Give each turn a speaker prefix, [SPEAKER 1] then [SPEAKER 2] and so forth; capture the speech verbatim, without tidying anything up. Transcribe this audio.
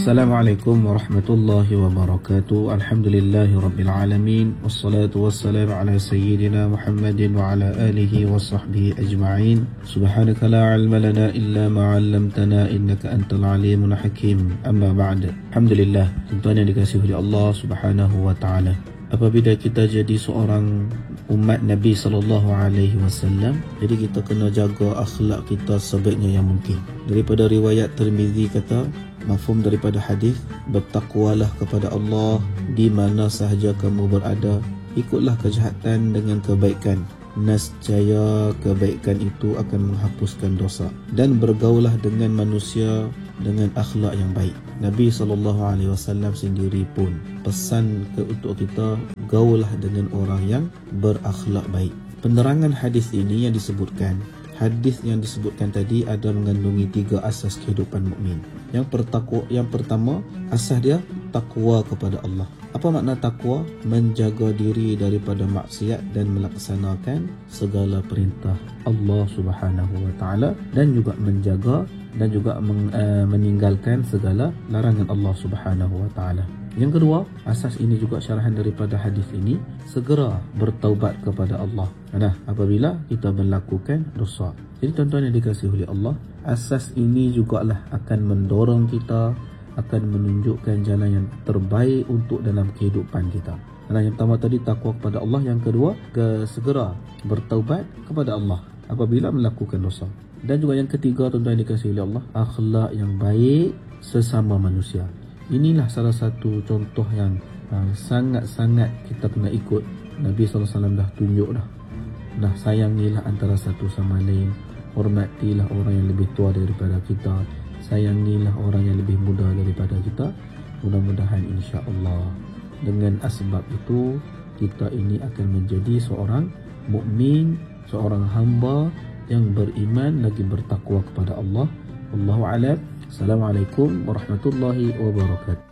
[SPEAKER 1] Assalamualaikum warahmatullahi wabarakatuh. Alhamdulillahi rabbil alamin. Wassalatu wassalamu ala sayyidina Muhammadin wa ala alihi wa sahbihi ajma'in. Subhanaka la ilma lana illa ma 'allamtana innaka antal alimul hakim. Amma ba'd. Alhamdulillah, tuan yang dikasihi oleh Allah Subhanahu wa taala. Apabila kita jadi seorang umat Nabi sallallahu alaihi wasallam, jadi kita kena jaga akhlak kita sebaiknya yang mungkin. Daripada riwayat Tirmizi kata, mafhum daripada hadis, bertakwalah kepada Allah di mana sahaja kamu berada, ikutlah kejahatan dengan kebaikan, nescaya kebaikan itu akan menghapuskan dosa, dan bergaulah dengan manusia dengan akhlak yang baik. Nabi sallallahu alaihi wasallam sendiri pun pesan ke untuk kita, gaulah dengan orang yang berakhlak baik. Penerangan hadis ini yang disebutkan, hadis yang disebutkan tadi ada mengandungi tiga asas kehidupan mukmin. Yang pertakwa, yang pertama, asas dia takwa kepada Allah. Apa makna takwa? Menjaga diri daripada maksiat dan melaksanakan segala perintah Allah Subhanahu wa taala, dan juga menjaga dan juga meng, uh, meninggalkan segala larangan Allah Subhanahu wa taala. Yang kedua, asas ini juga syarahan daripada hadis ini, segera bertaubat kepada Allah. Nah, apabila kita melakukan dosa. Jadi tuan-tuan yang dikasihi oleh Allah, asas ini jugalah akan mendorong kita, akan menunjukkan jalan yang terbaik untuk dalam kehidupan kita. Nah, yang pertama tadi takwa kepada Allah, yang kedua ke segera bertaubat kepada Allah apabila melakukan dosa. Dan juga yang ketiga, tuan-tuan yang dikasihi oleh Allah, akhlak yang baik sesama manusia. Inilah salah satu contoh yang uh, sangat-sangat kita kena ikut. Nabi sallallahu alaihi wasallam dah tunjuk dah. Dah sayangilah antara satu sama lain. Hormatilah orang yang lebih tua daripada kita. Sayangilah orang yang lebih muda daripada kita. Mudah-mudahan insya-Allah dengan asbab itu kita ini akan menjadi seorang mukmin, seorang hamba yang beriman lagi bertakwa kepada Allah. Wallahu a'lam. Assalamualaikum warahmatullahi wabarakatuh.